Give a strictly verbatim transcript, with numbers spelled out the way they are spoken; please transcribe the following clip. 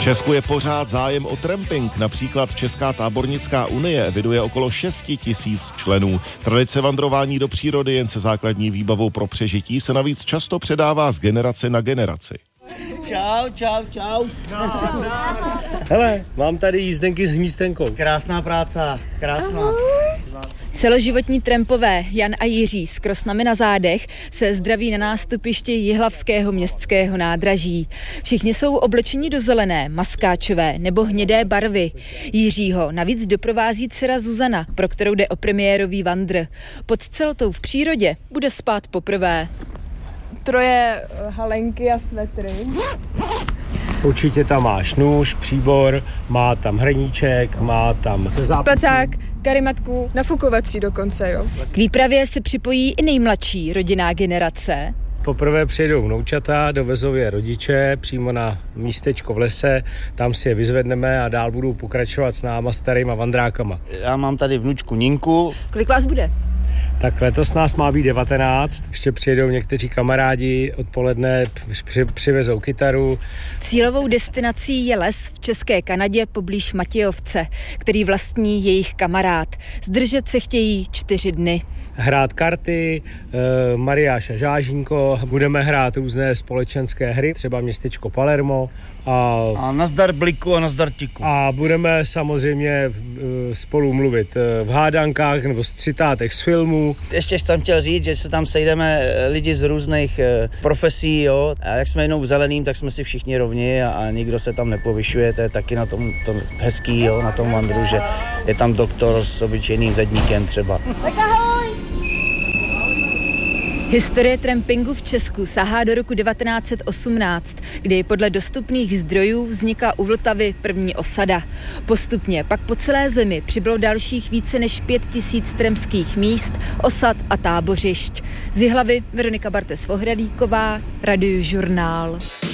Česku je pořád zájem o tramping. Například Česká tábornická unie eviduje okolo šest tisíc členů. Tradice vandrování do přírody jen se základní výbavou pro přežití se navíc často předává z generace na generaci. Čau, čau, čau. Hele, mám tady jízdenky s hmístenkou. Krásná práce, krásná. Celoživotní trampové Jan a Jiří s krosnami na zádech se zdraví na nástupišti Jihlavského městského nádraží. Všichni jsou oblečeni do zelené, maskáčové nebo hnědé barvy. Jiřího navíc doprovází dcera Zuzana, pro kterou jde o premiérový vandr. Pod celtou v přírodě bude spát poprvé. Troje halenky a svetry. Určitě tam máš nůž, příbor, má tam hrníček, má tam spacák, karimatku, nafukovací dokonce, jo. K výpravě se připojí i nejmladší rodinná generace. Poprvé přijedou vnoučata, dovezou je rodiče přímo na místečko v lese, tam si je vyzvedneme a dál budou pokračovat s náma starýma vandrákama. Já mám tady vnučku Ninku. Kolik vás bude? Tak letos nás má být devatenáct, ještě přijedou někteří kamarádi odpoledne, při, přivezou kytaru. Cílovou destinací je les v České Kanadě poblíž Matějovce, který vlastní jejich kamarád. Zdržet se chtějí čtyři dny. Hrát karty, e, Mariáš a Žážínko, budeme hrát různé společenské hry, třeba městečko Palermo. A, a nazdar bliku a nazdar tiku. A budeme samozřejmě e, spolu mluvit v hádankách nebo citátech z filmů. Ještě jsem chtěl říct, že se tam sejdeme lidi z různých e, profesí, jo. A jak jsme jednou v zeleným, tak jsme si všichni rovni a, a nikdo se tam nepovyšuje. To je taky na tom, tom hezký, jo, na tom vandru, že je tam doktor s obyčejným zedníkem třeba. Tak ahoj! Historie trampingu v Česku sahá do roku devatenáct set osmnáct, kdy podle dostupných zdrojů vznikla u Vltavy první osada. Postupně pak po celé zemi přibylo dalších více než pět tisíc trampských míst, osad a tábořišť. Z Jihlavy Veronika Bartes-Vohradíková, Radiožurnál.